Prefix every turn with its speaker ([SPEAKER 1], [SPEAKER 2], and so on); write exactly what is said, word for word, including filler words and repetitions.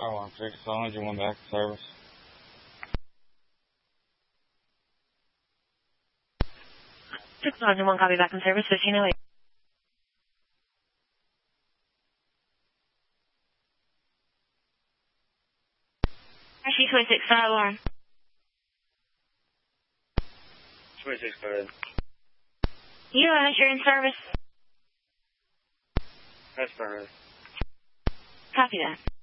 [SPEAKER 1] I want to fix the engine went back to service.
[SPEAKER 2] six one one, copy back in service, fifteen oh eight. R C twenty-six, fire alarm.
[SPEAKER 1] twenty-six, go ahead.
[SPEAKER 2] You know that you're in service?
[SPEAKER 1] That's fine.
[SPEAKER 2] Copy that.